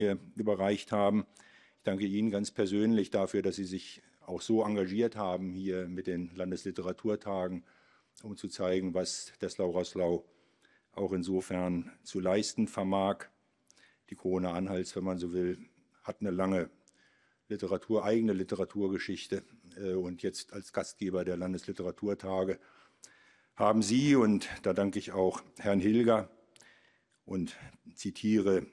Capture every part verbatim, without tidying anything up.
überreicht haben. Ich danke Ihnen ganz persönlich dafür, dass Sie sich auch so engagiert haben hier mit den Landesliteraturtagen, um zu zeigen, was Dessau-Roßlau auch insofern zu leisten vermag. Die Krone Anhalts, wenn man so will, hat eine lange Literatur, eigene Literaturgeschichte. Und jetzt als Gastgeber der Landesliteraturtage haben Sie, und da danke ich auch Herrn Hilger und zitiere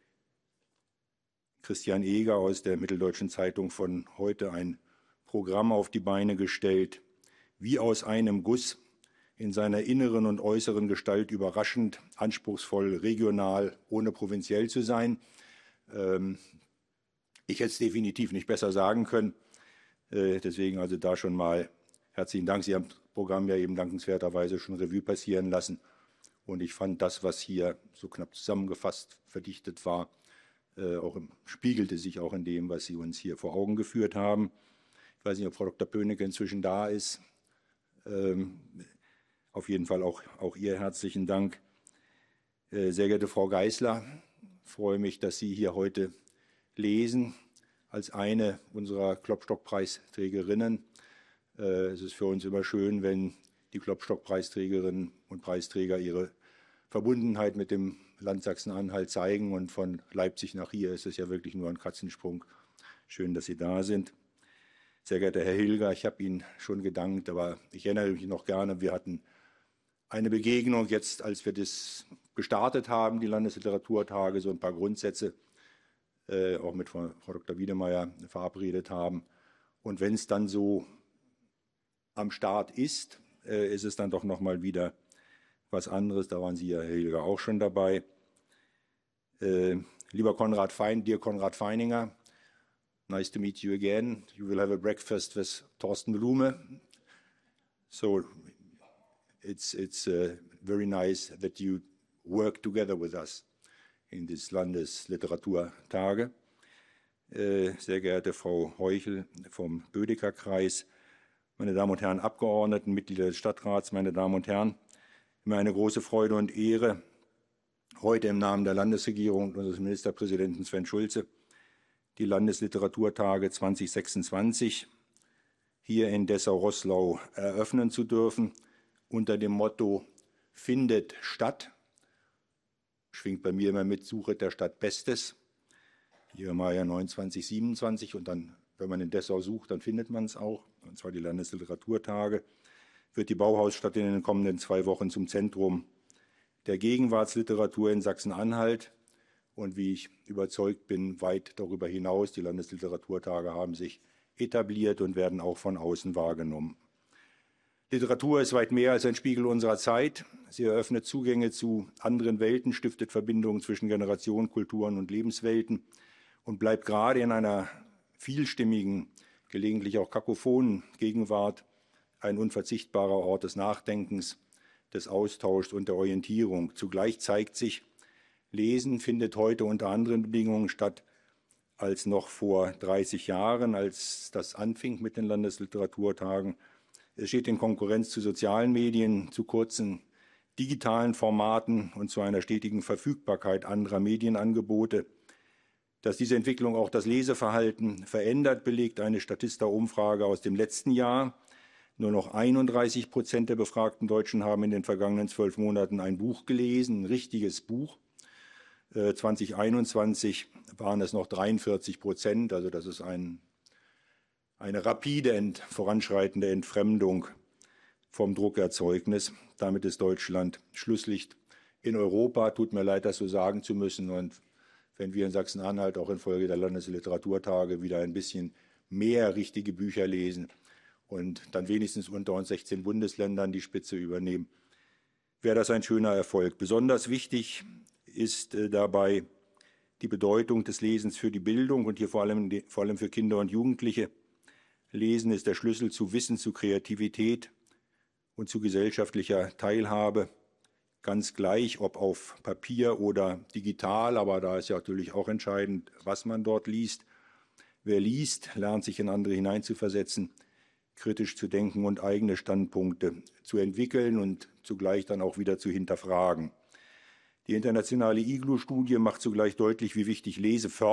Christian Eger aus der Mitteldeutschen Zeitung von heute, ein Programm auf die Beine gestellt, wie aus einem Guss, in seiner inneren und äußeren Gestalt überraschend, anspruchsvoll, regional, ohne provinziell zu sein. Ähm, ich hätte es definitiv nicht besser sagen können. Äh, deswegen also da schon mal herzlichen Dank. Sie haben das Programm ja eben dankenswerterweise schon Revue passieren lassen. Und ich fand das, was hier so knapp zusammengefasst, verdichtet war, äh, auch im, spiegelte sich auch in dem, was Sie uns hier vor Augen geführt haben. Ich weiß nicht, ob Frau Doktor Pönecke inzwischen da ist. Ähm, auf jeden Fall auch, auch ihr herzlichen Dank. Äh, sehr geehrte Frau Geisler, ich freue mich, dass Sie hier heute lesen als eine unserer Klopstock-Preisträgerinnen. Äh, es ist für uns immer schön, wenn die Klopstock-Preisträgerinnen und Preisträger ihre Verbundenheit mit dem Land Sachsen-Anhalt zeigen. Und von Leipzig nach hier ist es ja wirklich nur ein Katzensprung. Schön, dass Sie da sind. Sehr geehrter Herr Hilger, ich habe Ihnen schon gedankt, aber ich erinnere mich noch gerne, wir hatten eine Begegnung jetzt, als wir das gestartet haben, die Landesliteraturtage, so ein paar Grundsätze äh, auch mit Frau, Frau Doktor Wiedemeyer verabredet haben. Und wenn es dann so am Start ist, äh, ist es dann doch noch mal wieder was anderes. Da waren Sie ja, Herr Hilger, auch schon dabei. Äh, lieber Konrad Fein, dear Konrad Feininger, nice to meet you again. You will have a breakfast with Thorsten Blume. So it's, it's uh, very nice that you work together with us in this Landesliteraturtage. Äh, sehr geehrte Frau Heuchel vom Bödecker Kreis, meine Damen und Herren Abgeordneten, Mitglieder des Stadtrats, meine Damen und Herren, immer eine große Freude und Ehre, heute im Namen der Landesregierung und unseres Ministerpräsidenten Sven Schulze die Landesliteraturtage zweitausendsechsundzwanzig hier in Dessau-Roßlau eröffnen zu dürfen, unter dem Motto Findet statt. Schwingt bei mir immer mit, Suche der Stadt Bestes. Hier im Jahr neunundzwanzig siebenundzwanzig und dann, wenn man in Dessau sucht, dann findet man es auch, und zwar die Landesliteraturtage, wird die Bauhausstadt in den kommenden zwei Wochen zum Zentrum der Gegenwartsliteratur in Sachsen-Anhalt und wie ich überzeugt bin, weit darüber hinaus. Die Landesliteraturtage haben sich etabliert und werden auch von außen wahrgenommen. Literatur ist weit mehr als ein Spiegel unserer Zeit. Sie eröffnet Zugänge zu anderen Welten, stiftet Verbindungen zwischen Generationen, Kulturen und Lebenswelten und bleibt gerade in einer vielstimmigen, gelegentlich auch kakophonen Gegenwart ein unverzichtbarer Ort des Nachdenkens, des Austauschs und der Orientierung. Zugleich zeigt sich, Lesen findet heute unter anderen Bedingungen statt als noch vor dreißig Jahren, als das anfing mit den Landesliteraturtagen. Es steht in Konkurrenz zu sozialen Medien, zu kurzen digitalen Formaten und zu einer stetigen Verfügbarkeit anderer Medienangebote. Dass diese Entwicklung auch das Leseverhalten verändert, belegt eine Statista-Umfrage aus dem letzten Jahr. Nur noch einunddreißig Prozent der befragten Deutschen haben in den vergangenen zwölf Monaten ein Buch gelesen, ein richtiges Buch. zweitausendeinundzwanzig waren es noch dreiundvierzig Prozent, also das ist ein, eine rapide ent, voranschreitende Entfremdung vom Druckerzeugnis. Damit ist Deutschland Schlusslicht in Europa. Tut mir leid, das so sagen zu müssen. Und wenn wir in Sachsen-Anhalt auch infolge der Landesliteraturtage wieder ein bisschen mehr richtige Bücher lesen und dann wenigstens unter uns sechzehn Bundesländern die Spitze übernehmen, wäre das ein schöner Erfolg. Besonders wichtig ist äh, dabei die Bedeutung des Lesens für die Bildung und hier vor allem, vor allem für Kinder und Jugendliche. Lesen ist der Schlüssel zu Wissen, zu Kreativität und zu gesellschaftlicher Teilhabe. Ganz gleich, ob auf Papier oder digital, aber da ist ja natürlich auch entscheidend, was man dort liest. Wer liest, lernt sich in andere hineinzuversetzen, kritisch zu denken und eigene Standpunkte zu entwickeln und zugleich dann auch wieder zu hinterfragen. Die internationale I G L U-Studie macht zugleich deutlich, wie wichtig Leseförderung